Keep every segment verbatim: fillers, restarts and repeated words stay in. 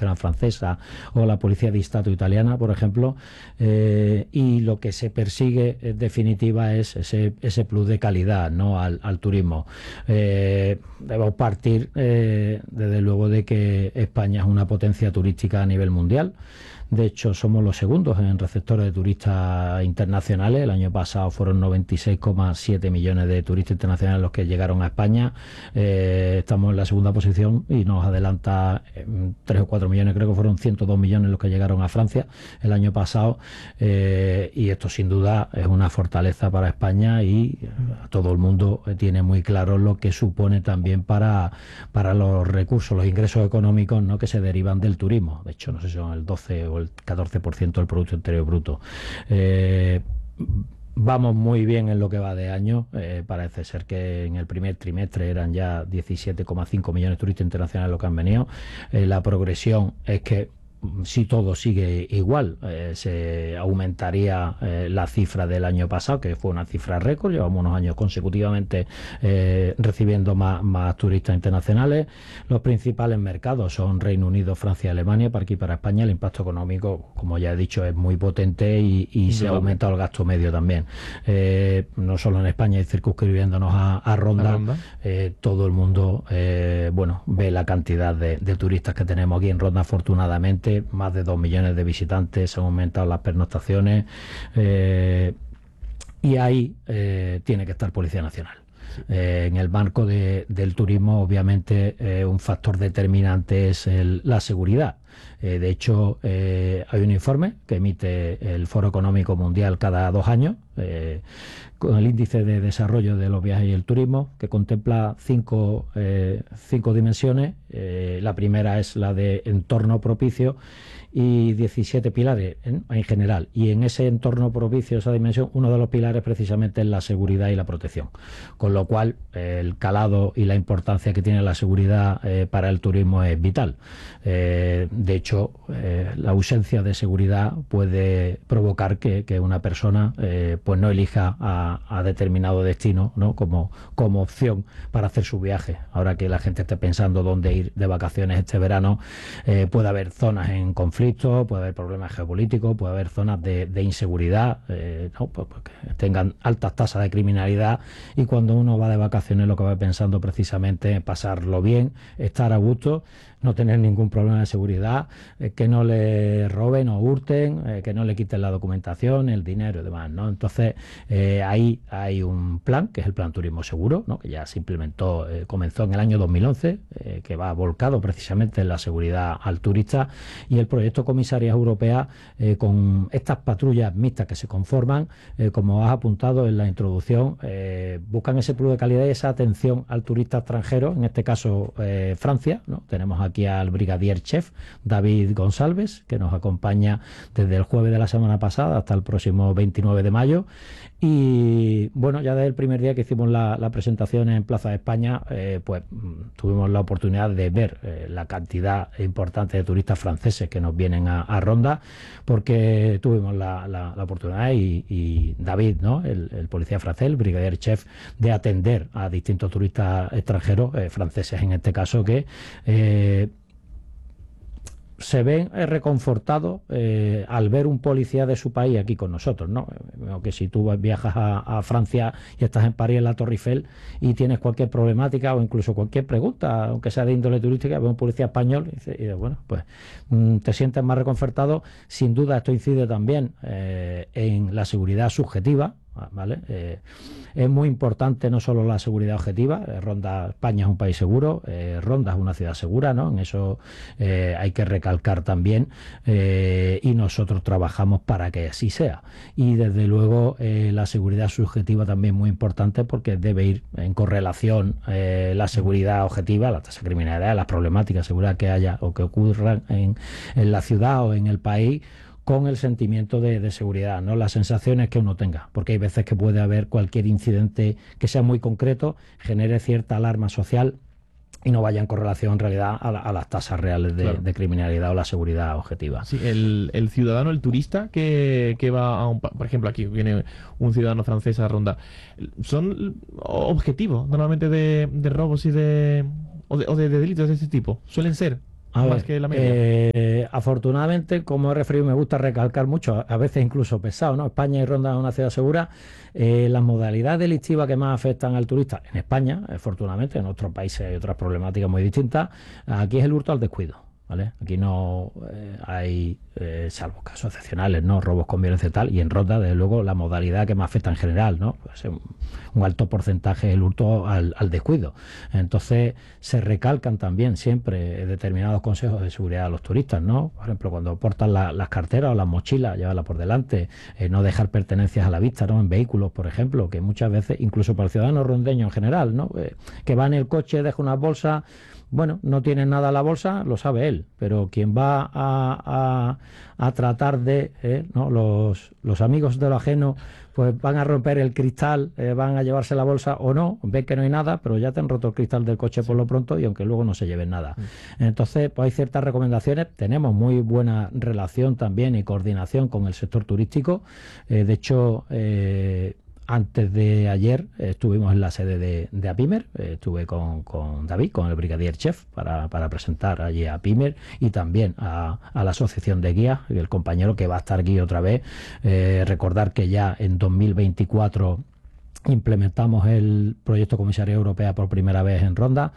Nacional francesa o la Policía di Stato italiana, por ejemplo, eh, y lo que se persigue en definitiva es ese, ese plus de calidad, ¿no?, al, al turismo. Eh, debemos partir eh, desde luego de que España es una potencia turística a nivel mundial. De hecho, somos los segundos en receptores de turistas internacionales. El año pasado fueron noventa y seis coma siete millones de turistas internacionales los que llegaron a España. Eh, estamos en la segunda posición y nos adelanta eh, tres o cuatro millones, creo que fueron ciento dos millones los que llegaron a Francia el año pasado. Eh, y esto sin duda es una fortaleza para España y todo el mundo tiene muy claro lo que supone también para, para los recursos, los ingresos económicos, ¿no?, que se derivan del turismo. De hecho, no sé si son el doce o el catorce por ciento del Producto Interior Bruto. Eh, vamos muy bien en lo que va de año. Eh, parece ser que en el primer trimestre eran ya diecisiete coma cinco millones de turistas internacionales los que han venido. Eh, la progresión es que si todo sigue igual, eh, se aumentaría eh, la cifra del año pasado, que fue una cifra récord. Llevamos unos años consecutivamente eh, recibiendo más, más turistas internacionales. Los principales mercados son Reino Unido, Francia y Alemania. Para aquí, para España, el impacto económico, como ya he dicho, es muy potente y, y se ha aumentado el gasto medio también. Eh, no solo en España, y circunscribiéndonos a, a Ronda, ¿A Ronda? Eh, todo el mundo eh, bueno, ve la cantidad de, de turistas que tenemos aquí en Ronda, afortunadamente. Más de dos millones de visitantes, se han aumentado las pernoctaciones eh, y ahí eh, tiene que estar Policía Nacional. Eh, en el marco de, del turismo, obviamente, eh, un factor determinante es el, la seguridad. Eh, de hecho, eh, hay un informe que emite el Foro Económico Mundial cada dos años, eh, con el índice de desarrollo de los viajes y el turismo, que contempla cinco, eh, cinco dimensiones. Eh, la primera es la de entorno propicio y diecisiete pilares en, en general. Y en ese entorno propicio, esa dimensión, uno de los pilares precisamente es la seguridad y la protección. Con lo cual, eh, el calado y la importancia que tiene la seguridad eh, para el turismo es vital. Eh, de hecho, eh, la ausencia de seguridad puede provocar que, que una persona eh, pues no elija a, a determinado destino, ¿no?, como, como opción para hacer su viaje. Ahora que la gente esté pensando dónde ir de vacaciones este verano, eh, puede haber zonas en conflicto, puede haber problemas geopolíticos, puede haber zonas de, de inseguridad, eh, ¿no?, pues, pues que tengan altas tasas de criminalidad, y cuando uno va de vacaciones lo que va pensando precisamente es pasarlo bien, estar a gusto, no tener ningún problema de seguridad, eh, que no le roben o hurten, eh, que no le quiten la documentación, el dinero y demás, ¿no? Entonces, eh, ahí hay un plan, que es el Plan Turismo Seguro, ¿no?, que ya se implementó, eh, comenzó en el año dos mil once, eh, que va volcado precisamente en la seguridad al turista, y el proyecto Comisarías Europeas, eh, con estas patrullas mixtas que se conforman, eh, como has apuntado en la introducción, eh, buscan ese plus de calidad y esa atención al turista extranjero, en este caso eh, Francia, ¿no? Tenemos aquí aquí al brigadier chef David González, que nos acompaña desde el jueves de la semana pasada hasta el próximo veintinueve de mayo. Y bueno, ya desde el primer día que hicimos la, la presentación en Plaza de España, eh, pues tuvimos la oportunidad de ver eh, la cantidad importante de turistas franceses que nos vienen a, a Ronda, porque tuvimos la, la, la oportunidad y, y David, ¿no?, el, el policía francés, el brigadier chef, de atender a distintos turistas extranjeros, eh, franceses en este caso, que eh, se ven reconfortados eh, al ver un policía de su país aquí con nosotros, ¿no? Que si tú viajas a, a Francia y estás en París, en la Torre Eiffel, y tienes cualquier problemática o incluso cualquier pregunta, aunque sea de índole turística, ve un policía español y, dice, y bueno, pues mm, te sientes más reconfortado. Sin duda esto incide también eh, en la seguridad subjetiva, ¿vale? Eh, es muy importante no solo la seguridad objetiva. eh, Ronda, España es un país seguro, eh, Ronda es una ciudad segura, ¿no? En eso eh, hay que recalcar también, eh, y nosotros trabajamos para que así sea. Y desde luego eh, la seguridad subjetiva también es muy importante, porque debe ir en correlación eh, la seguridad objetiva, la tasa de criminalidad, las problemáticas de seguridad que haya o que ocurran en, en la ciudad o en el país, con el sentimiento de, de seguridad, ¿no?, las sensaciones que uno tenga, porque hay veces que puede haber cualquier incidente que sea muy concreto, genere cierta alarma social y no vaya en correlación en realidad a, la, a las tasas reales de, claro. de criminalidad o la seguridad objetiva. Sí, el, el ciudadano, el turista que, que va a un... Por ejemplo, aquí viene un ciudadano francés a Ronda. ¿Son objetivos normalmente de, de robos y de o, de... o de delitos de este tipo? ¿Suelen ser? A más ver, que la media. eh, afortunadamente, como he referido, me gusta recalcar mucho, a, a veces incluso pesado, ¿no? España y Ronda es una ciudad segura. Eh, las modalidades delictivas que más afectan al turista en España, afortunadamente, en otros países hay otras problemáticas muy distintas. Aquí es el hurto al descuido. ¿Vale? Aquí no eh, hay, eh, salvo casos excepcionales, ¿no? Robos con violencia y tal, y en Ronda, desde luego, la modalidad que más afecta en general, ¿no? Pues un, un alto porcentaje es el hurto al, al descuido. Entonces, se recalcan también siempre determinados consejos de seguridad a los turistas, ¿no? Por ejemplo, cuando portan la, las carteras o las mochilas, llevarlas por delante, eh, no dejar pertenencias a la vista, ¿no? En vehículos, por ejemplo, que muchas veces, incluso para el ciudadano rondeño en general, ¿no? Eh, que va en el coche, deja unas bolsas. Bueno, no tiene nada en la bolsa, lo sabe él, pero quien va a, a, a tratar de, eh, ¿no? los, los amigos de lo ajeno, pues van a romper el cristal, eh, van a llevarse la bolsa o no, ven que no hay nada, pero ya te han roto el cristal del coche por lo pronto y aunque luego no se lleven nada. Entonces, pues hay ciertas recomendaciones, tenemos muy buena relación también y coordinación con el sector turístico, eh, de hecho... Eh, Antes de ayer eh, estuvimos en la sede de, de APIMER, eh, estuve con, con David, con el brigadier chef, para, para presentar allí a APIMER y también a, a la asociación de guías, el compañero que va a estar aquí otra vez. Eh, recordar que ya en dos mil veinticuatro implementamos el proyecto Comisaría Europea por primera vez en Ronda.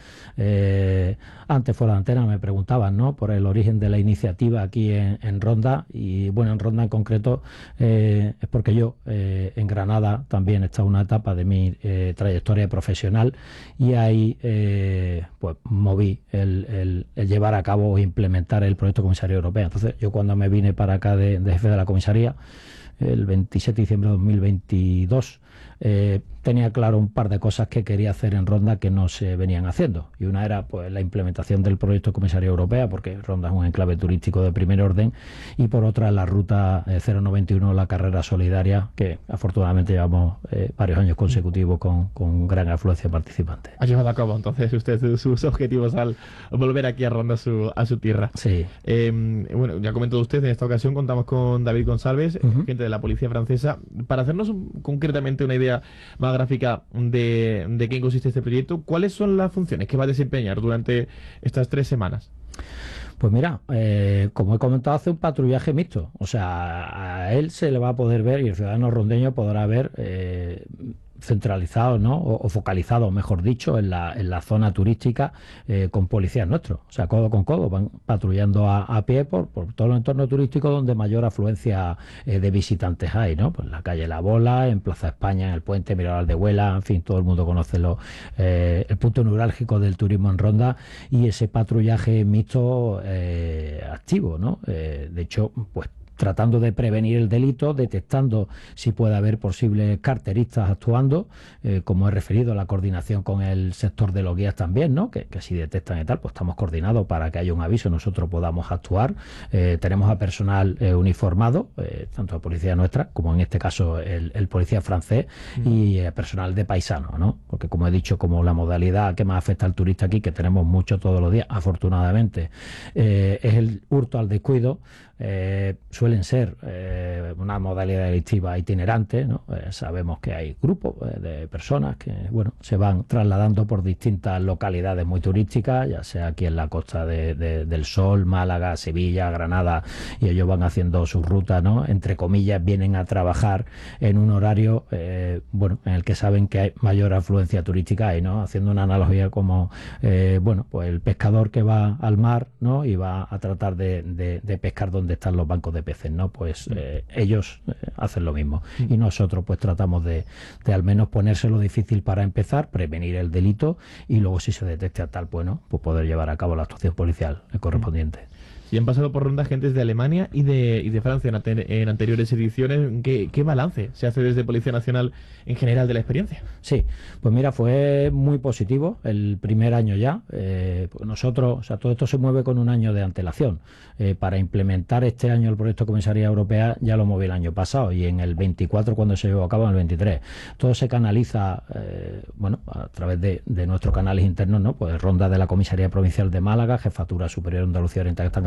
Eh, antes fuera de antena me preguntaban, ¿no?, por el origen de la iniciativa aquí en, en Ronda, y bueno, en Ronda en concreto eh, es porque yo eh, en Granada también está una etapa de mi eh, trayectoria profesional y ahí eh, pues moví el, el, el llevar a cabo o implementar el proyecto Comisaría Europea. Entonces yo cuando me vine para acá de, de jefe de la comisaría el veintisiete de diciembre de dos mil veintidós, eh, tenía claro un par de cosas que quería hacer en Ronda que no se venían haciendo, y una era pues la implementación del proyecto Comisaría Europea, porque Ronda es un enclave turístico de primer orden, y por otra la ruta eh, cero noventa y uno, la carrera solidaria, que afortunadamente llevamos eh, varios años consecutivos con, con gran afluencia de participantes. Ha llevado a cabo entonces usted sus objetivos al volver aquí a Ronda, a su, a su tierra. Sí. Eh, bueno, ya comentó usted, en esta ocasión contamos con David González, Uh-huh. agente de la policía francesa. Para hacernos un, concretamente una idea más gráfica de, de qué consiste este proyecto, ¿cuáles son las funciones que va a desempeñar durante estas tres semanas? Pues mira, eh, como he comentado, hace un patrullaje mixto. O sea, a él se le va a poder ver, y el ciudadano rondeño podrá ver eh, centralizado, ¿no?, o, o focalizado, mejor dicho, en la, en la zona turística eh, con policías nuestros. O sea, codo con codo, van patrullando a, a pie por, por todo el entorno turístico donde mayor afluencia eh, de visitantes hay, ¿no? Pues en la calle La Bola, en Plaza España, en el Puente, Mirador de Huela, en fin, todo el mundo conoce lo, eh, el punto neurálgico del turismo en Ronda, y ese patrullaje mixto eh, activo, ¿no? Eh, de hecho, pues tratando de prevenir el delito, detectando si puede haber posibles carteristas actuando, eh, como he referido, la coordinación con el sector de los guías también, ¿no?, que, que si detectan y tal, pues estamos coordinados para que haya un aviso y nosotros podamos actuar. Eh, tenemos a personal eh, uniformado, eh, tanto a policía nuestra, como en este caso el, el policía francés, mm. y eh, personal de paisano, ¿no? Porque como he dicho, como la modalidad que más afecta al turista aquí, que tenemos mucho todos los días, afortunadamente, eh, es el hurto al descuido. Eh, suelen ser eh, una modalidad delictiva itinerante, ¿no? Eh, sabemos que hay grupos eh, de personas que, bueno, se van trasladando por distintas localidades muy turísticas, ya sea aquí en la Costa de, de, del Sol, Málaga, Sevilla, Granada, y ellos van haciendo sus rutas, ¿no? Entre comillas, vienen a trabajar en un horario, eh, bueno, en el que saben que hay mayor afluencia turística ahí, ¿no? Haciendo una analogía como, eh, bueno, pues el pescador que va al mar, ¿no?, y va a tratar de, de, de pescar donde están los bancos de peces, ¿no? Pues eh, ellos eh, hacen lo mismo, y nosotros pues tratamos de, de al menos ponérselo difícil para empezar, prevenir el delito, y luego si se detecta tal, bueno, pues poder llevar a cabo la actuación policial correspondiente. Y han pasado por Ronda agentes de Alemania y de, y de Francia en, ante, en anteriores ediciones. ¿Qué, ¿Qué balance se hace desde Policía Nacional en general de la experiencia? Sí, pues mira, fue muy positivo el primer año ya. Eh, pues nosotros, o sea, todo esto se mueve con un año de antelación. Eh, para implementar este año el proyecto Comisaría Europea ya lo moví el año pasado, y en el veinticuatro cuando se llevó a cabo, en el veintitrés. Todo se canaliza, eh, bueno, a través de, de nuestros canales internos, ¿no? Pues Ronda de la Comisaría Provincial de Málaga, Jefatura Superior de Andalucía Oriental, que está en Granada,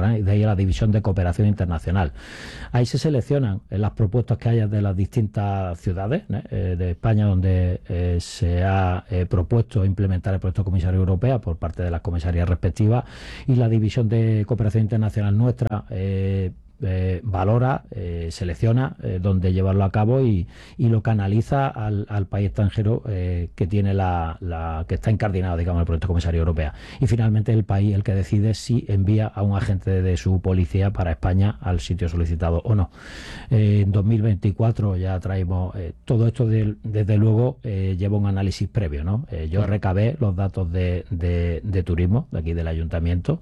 ¿eh? Y de ahí la División de Cooperación Internacional. Ahí se seleccionan eh, las propuestas que haya de las distintas ciudades ¿eh? de España donde eh, se ha eh, propuesto implementar el proyecto comisario europea por parte de las comisarías respectivas, y la División de Cooperación Internacional nuestra eh, Eh, valora, eh, selecciona eh, dónde llevarlo a cabo y, y lo canaliza al, al país extranjero eh, que tiene la, la que está incardinado, digamos, el proyecto comisario europea. Y finalmente el país el que decide si envía a un agente de su policía para España al sitio solicitado o no. Eh, en dos mil veinticuatro ya traemos eh, todo esto, de, desde luego eh, lleva un análisis previo, ¿no? Eh, yo recabé los datos de, de, de turismo de aquí del ayuntamiento,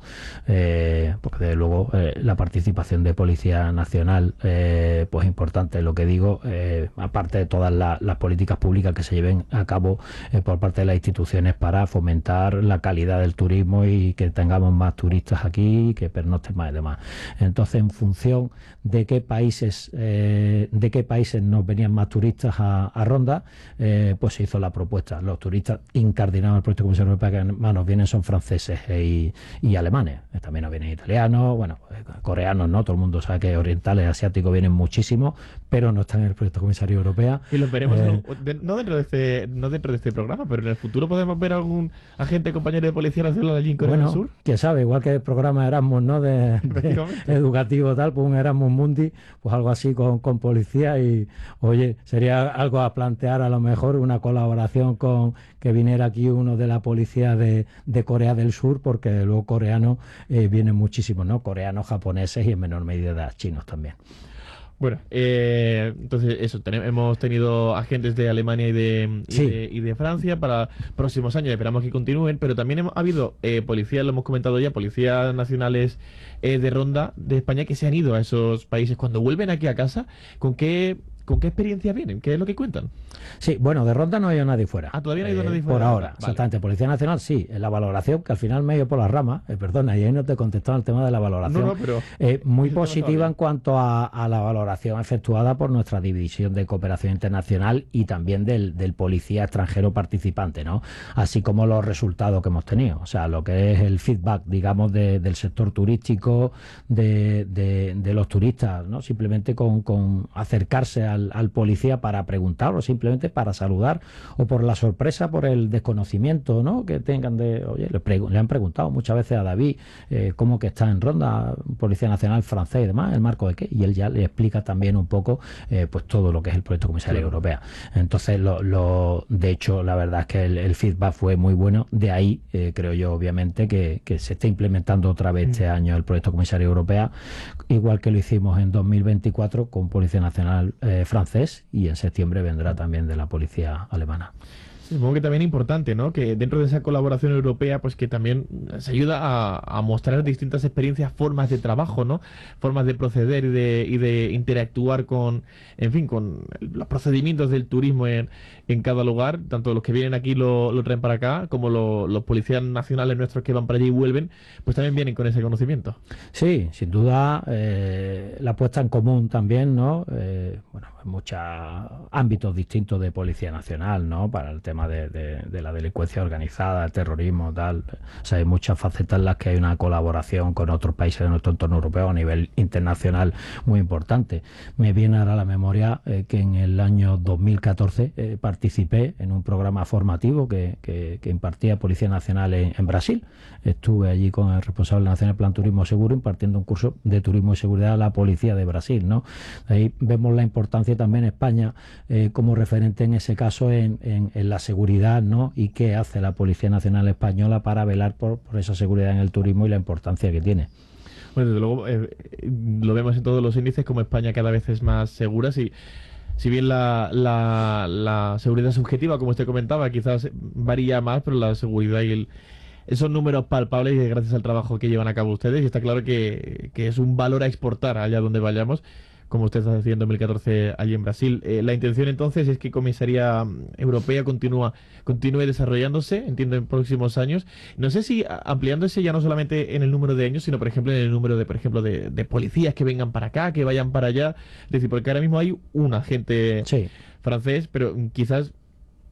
eh, porque desde luego eh, la participación de Policía Nacional, eh, pues importante, lo que digo, eh, aparte de todas la, las políticas públicas que se lleven a cabo eh, por parte de las instituciones para fomentar la calidad del turismo y que tengamos más turistas aquí, que pernocten más y demás. Entonces, en función de qué países eh, de qué países nos venían más turistas a, a Ronda, eh, pues se hizo la propuesta. Los turistas incardinados al proyecto comisario europeo que más nos vienen son franceses eh, y, y alemanes. También nos vienen italianos, bueno, coreanos, ¿no? Todo el mundo sabe que orientales, asiáticos vienen muchísimo, pero no están en el proyecto comisario europea. Y los veremos, eh, de, no dentro de este no dentro de este programa, pero en el futuro podemos ver algún agente compañero de Policía Nacional allí en Corea bueno, del Sur. Quién sabe, igual que el programa Erasmus, ¿no? De, de educativo tal, pues un Erasmus Mundi, pues algo así con, con policía, y oye, sería algo a plantear, a lo mejor una colaboración con que viniera aquí uno de la policía de, de Corea del Sur, porque luego coreanos eh, vienen muchísimos, ¿no? Coreanos, japoneses y en menor medida chinos también. Bueno, eh, entonces eso, tenemos, hemos tenido agentes de Alemania y de, y, sí. de, y de Francia para próximos años, esperamos que continúen, pero también hemos, ha habido eh, policías, lo hemos comentado ya, policías nacionales eh, de Ronda de España que se han ido a esos países. Cuando vuelven aquí a casa, ¿con qué, con qué experiencia vienen? ¿Qué es lo que cuentan? Sí, bueno, de Ronda no ha ido nadie fuera. Ah, todavía no ha ido eh, nadie fuera. Por ahora, vale. Exactamente. Policía Nacional sí, en la valoración, que al final me he ido por las ramas, eh, perdona, y ahí no te he contestado el tema de la valoración. No, no, pero eh, muy positiva en cuanto a, a la valoración efectuada por nuestra División de Cooperación Internacional y también del, del policía extranjero participante, ¿no? Así como los resultados que hemos tenido, o sea, lo que es el feedback, digamos, de, del sector turístico, de, de, de los turistas, ¿no? Simplemente con, con acercarse al, al policía para preguntar o simplemente para saludar, o por la sorpresa, por el desconocimiento, ¿no? Que tengan de, oye, le, pregu- le han preguntado muchas veces a David eh, cómo que está en Ronda, Policía Nacional francés y demás, el marco de qué, y él ya le explica también un poco eh, pues todo lo que es el proyecto comisario Claro. europea. Entonces, lo, lo, de hecho, la verdad es que el, el feedback fue muy bueno. De ahí, eh, creo yo, obviamente, que, que se está implementando otra vez este año el proyecto comisario europea, igual que lo hicimos en dos mil veinticuatro con Policía Nacional eh, francés, y en septiembre vendrá también de la Policía alemana. Sí, supongo que también es importante, ¿no? Que dentro de esa colaboración europea, pues que también se ayuda a, a mostrar distintas experiencias, formas de trabajo, ¿no? Formas de proceder y de, y de interactuar con, en fin, con los procedimientos del turismo en, en cada lugar. Tanto los que vienen aquí lo, lo traen para acá, como lo, los policías nacionales nuestros que van para allí y vuelven, pues también vienen con ese conocimiento. Sí, sin duda, eh, la puesta en común también, ¿no? Eh, bueno, en muchos ámbitos distintos de Policía Nacional, ¿no? Para el tema de, de, de la delincuencia organizada, el terrorismo, tal. O sea, hay muchas facetas en las que hay una colaboración con otros países de nuestro entorno europeo a nivel internacional muy importante. Me viene ahora a la memoria eh, que en el año dos mil catorce eh, participé en un programa formativo que, que, que impartía Policía Nacional en, en Brasil. Estuve allí con el responsable nacional del Plan Turismo Seguro impartiendo un curso de turismo y seguridad a la policía de Brasil, ¿no? Ahí vemos la importancia también en España eh, como referente en ese caso en, en, en la seguridad, ¿no? Y qué hace la Policía Nacional Española para velar por, por esa seguridad en el turismo y la importancia que tiene. Bueno, desde luego eh, lo vemos en todos los índices como España cada vez es más segura. Si, si bien la, la, la seguridad subjetiva, como usted comentaba, quizás varía más, pero la seguridad y el esos números palpables y gracias al trabajo que llevan a cabo ustedes, y está claro que, que es un valor a exportar allá donde vayamos, como usted está haciendo en dos mil catorce allí en Brasil. Eh, la intención entonces es que Comisaría Europea continúa, continúe desarrollándose, entiendo, en próximos años. No sé si ampliándose ya no solamente en el número de años, sino por ejemplo en el número de, por ejemplo, de, de policías que vengan para acá, que vayan para allá. Es decir, porque ahora mismo hay un agente Sí. francés, pero quizás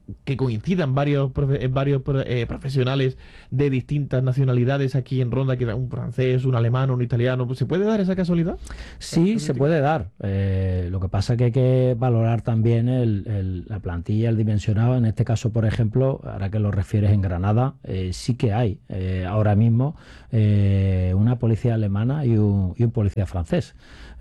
que coincidan varios, profe- varios eh, profesionales de distintas nacionalidades aquí en Ronda, que un francés, un alemán, un italiano. ¿Se puede dar esa casualidad? Sí, se puede dar. Eh, lo que pasa es que hay que valorar también el, el- la plantilla, el dimensionado. En este caso, por ejemplo, ahora que lo refieres en Granada, eh, sí que hay eh, ahora mismo eh, una policía alemana y un, y un policía francés.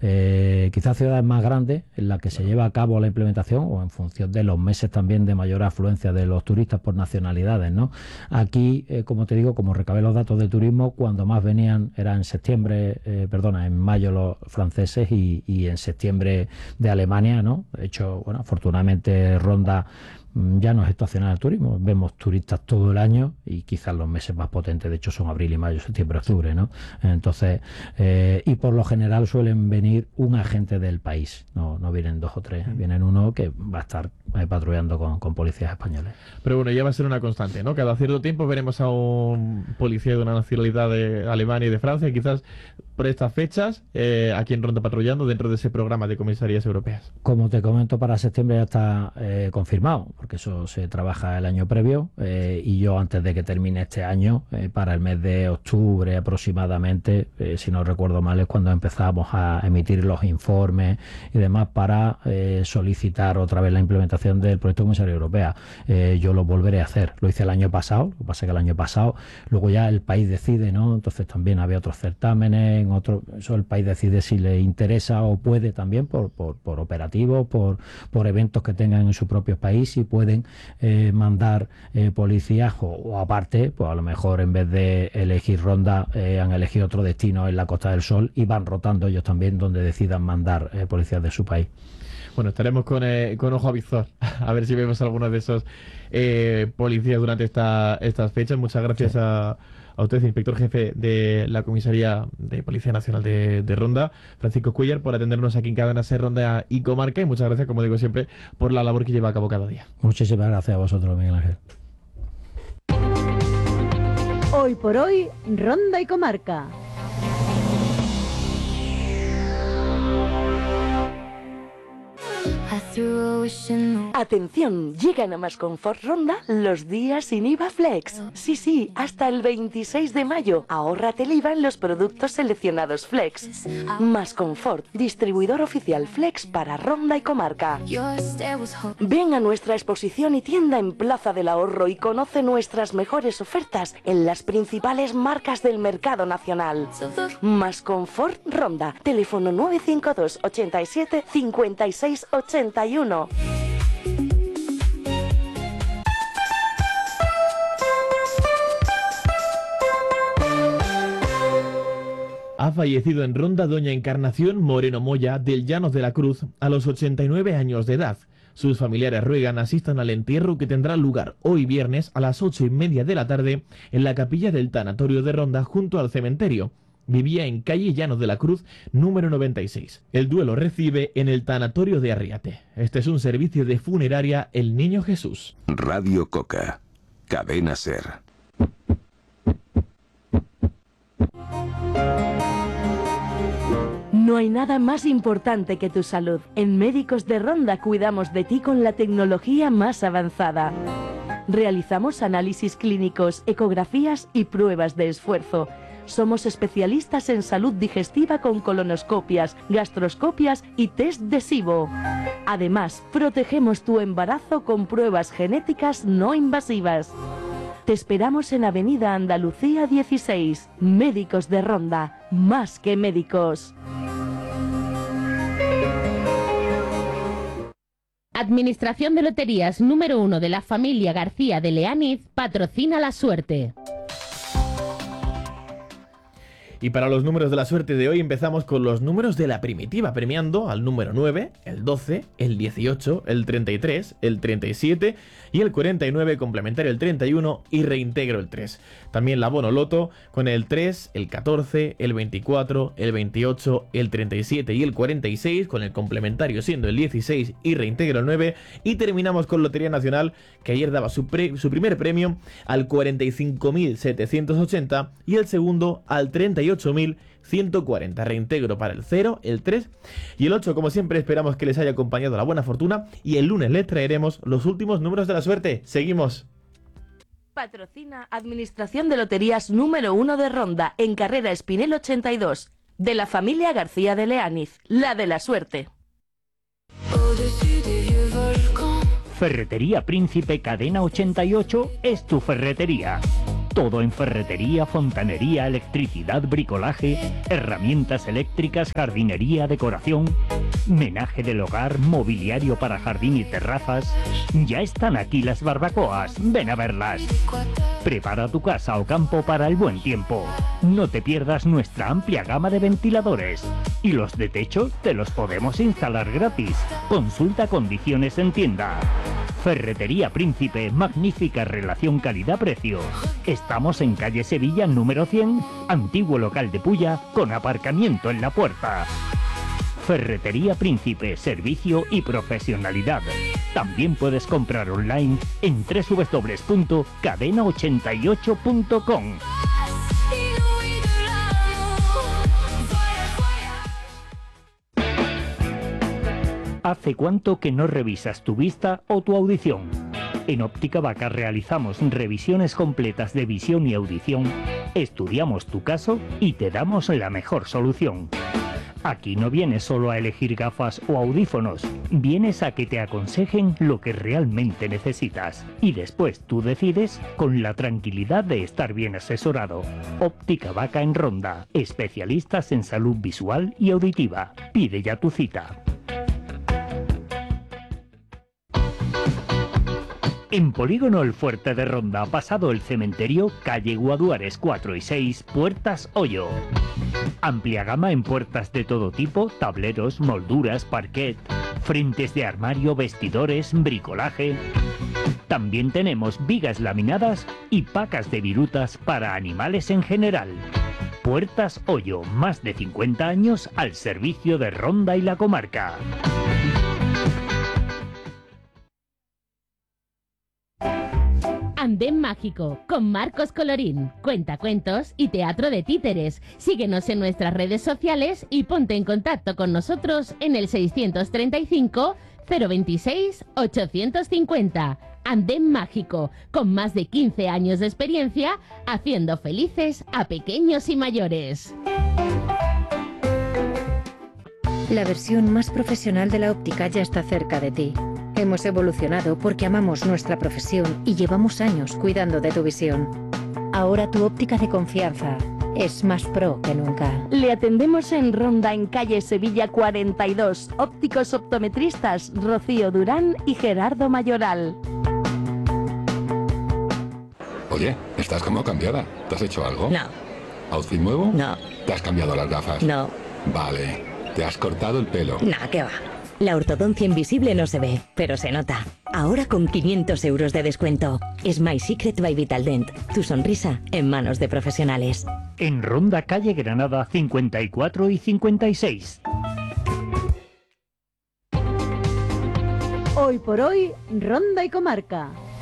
Eh, quizás ciudades más grandes en las que se lleva a cabo la implementación o en función de los meses también de mayor afluencia de los turistas por nacionalidades, ¿no? Aquí, eh, como te digo, como recabé los datos de turismo, cuando más venían era en septiembre, eh, perdona, en mayo los franceses y, y en septiembre de Alemania, ¿no? De hecho, bueno, afortunadamente Ronda ya no es estacional el turismo, vemos turistas todo el año y quizás los meses más potentes de hecho son abril y mayo, septiembre, octubre, ¿no? Entonces, eh, y por lo general suelen venir un agente del país, no, no vienen dos o tres, vienen uno que va a estar eh, patrullando con, con policías españoles. Pero bueno, ya va a ser una constante, ¿no? Cada cierto tiempo veremos a un policía de una nacionalidad de Alemania y de Francia, y quizás por estas fechas, eh, aquí en Ronda patrullando dentro de ese programa de comisarías europeas. Como te comento, para septiembre ya está eh, confirmado, porque eso se trabaja el año previo, eh, y yo antes de que termine este año, eh, para el mes de octubre aproximadamente, eh, si no recuerdo mal, es cuando empezamos a emitir los informes y demás para eh, solicitar otra vez la implementación del proyecto de comisaría europea. Eh, yo lo volveré a hacer, lo hice el año pasado, lo que pasa es que el año pasado, luego ya el país decide, ¿no? Entonces también había otros certámenes, en otro, eso el país decide si le interesa o puede también por, por, por operativos, por, por eventos que tengan en su propio país y pueden eh, mandar eh, policías o, o aparte, pues a lo mejor en vez de elegir Ronda eh, han elegido otro destino en la Costa del Sol y van rotando ellos también donde decidan mandar eh, policías de su país. Bueno, estaremos con, eh, con ojo a visor, a ver si vemos algunos de esos eh, policías durante esta, estas fechas. Muchas gracias sí. a... A usted, inspector jefe de la Comisaría de Policía Nacional de, de Ronda, Francisco Cuéllar, por atendernos aquí en Cadena Ser Ronda y Comarca, y muchas gracias, como digo siempre, por la labor que lleva a cabo cada día. Muchísimas gracias a vosotros, Miguel Ángel. Hoy por hoy, Ronda y Comarca. Atención, llegan a Más Confort Ronda los días sin I V A Flex. Sí, sí, hasta el veintiséis de mayo. Ahórrate el I V A en los productos seleccionados Flex. Más Confort, distribuidor oficial Flex para Ronda y Comarca. Ven a nuestra exposición y tienda en Plaza del Ahorro y conoce nuestras mejores ofertas en las principales marcas del mercado nacional. Más Confort Ronda, teléfono nueve cinco dos, ochenta y siete, cincuenta y seis ochenta y uno. Ha fallecido en Ronda doña Encarnación Moreno Moya del Llanos de la Cruz a los ochenta y nueve años de edad. Sus familiares ruegan asistan al entierro que tendrá lugar hoy viernes a las ocho y media de la tarde en la capilla del tanatorio de Ronda junto al cementerio. Vivía en calle Llanos de la Cruz, número noventa y seis. El duelo recibe en el tanatorio de Arriate. Este es un servicio de funeraria El Niño Jesús. Radio Coca, Cadena Ser. No hay nada más importante que tu salud. En Médicos de Ronda cuidamos de ti con la tecnología más avanzada. Realizamos análisis clínicos, ecografías y pruebas de esfuerzo. Somos especialistas en salud digestiva con colonoscopias, gastroscopias y test de SIBO. Además, protegemos tu embarazo con pruebas genéticas no invasivas. Te esperamos en Avenida Andalucía dieciséis. Médicos de Ronda, más que médicos. Administración de Loterías número uno de la familia García de Leániz patrocina la suerte. Y para los números de la suerte de hoy empezamos con los números de la primitiva, premiando al número nueve, el doce, el dieciocho, el treinta y tres, el treinta y siete y el cuarenta y nueve, complementario el treinta y uno y reintegro el tres. También la bono loto con el tres, el catorce, el veinticuatro, el veintiocho, el treinta y siete y el cuarenta y seis, con el complementario siendo el dieciséis y reintegro el nueve. Y terminamos con Lotería Nacional, que ayer daba su, pre su primer premio al cuarenta y cinco mil setecientos ochenta y el segundo al treinta y ocho mil ciento cuarenta. Reintegro para el cero, el tres y el ocho. Como siempre, esperamos que les haya acompañado la buena fortuna y el lunes les traeremos los últimos números de la suerte. Seguimos. Patrocina Administración de Loterías número uno de Ronda, en carrera Espinel ochenta y dos, de la familia García de Leániz, la de la suerte. Ferretería Príncipe Cadena ochenta y ocho es tu ferretería. Todo en ferretería, fontanería, electricidad, bricolaje, herramientas eléctricas, jardinería, decoración, menaje del hogar, mobiliario para jardín y terrazas. Ya están aquí las barbacoas, ven a verlas. Prepara tu casa o campo para el buen tiempo. No te pierdas nuestra amplia gama de ventiladores. Y los de techo te los podemos instalar gratis. Consulta condiciones en tienda. Ferretería Príncipe, magnífica relación calidad-precio. Estamos en calle Sevilla número cien, antiguo local de Pulla, con aparcamiento en la puerta. Ferretería Príncipe, servicio y profesionalidad. También puedes comprar online en doble u doble u doble u punto cadena ochenta y ocho punto com. ¿Hace cuánto que no revisas tu vista o tu audición? En Óptica Vaca realizamos revisiones completas de visión y audición, estudiamos tu caso y te damos la mejor solución. Aquí no vienes solo a elegir gafas o audífonos, vienes a que te aconsejen lo que realmente necesitas. Y después tú decides con la tranquilidad de estar bien asesorado. Óptica Vaca en Ronda, especialistas en salud visual y auditiva. Pide ya tu cita. En Polígono El Fuerte de Ronda, pasado el cementerio, calle Guaduares cuatro y seis, Puertas Hoyo. Amplia gama en puertas de todo tipo, tableros, molduras, parquet, frentes de armario, vestidores, bricolaje. También tenemos vigas laminadas y pacas de virutas para animales en general. Puertas Hoyo, más de cincuenta años al servicio de Ronda y la comarca. Andén Mágico, con Marcos Colorín, cuentacuentos y teatro de títeres. Síguenos en nuestras redes sociales y ponte en contacto con nosotros en el seiscientos treinta y cinco, cero veintiséis, ochocientos cincuenta. Andén Mágico, con más de quince años de experiencia, haciendo felices a pequeños y mayores. La versión más profesional de la óptica ya está cerca de ti. Hemos evolucionado porque amamos nuestra profesión y llevamos años cuidando de tu visión. Ahora tu óptica de confianza es más pro que nunca. Le atendemos en Ronda, en calle Sevilla cuarenta y dos. Ópticos optometristas Rocío Durán y Gerardo Mayoral. Oye, estás como cambiada. ¿Te has hecho algo? No. ¿Outfit nuevo? No. ¿Te has cambiado las gafas? No. Vale. ¿Te has cortado el pelo? No, ¿qué va? La ortodoncia invisible no se ve, pero se nota. Ahora con quinientos euros de descuento. Smile Secret by Vitaldent. Tu sonrisa en manos de profesionales. En Ronda, calle Granada cincuenta y cuatro y cincuenta y seis. Hoy por hoy, Ronda y Comarca.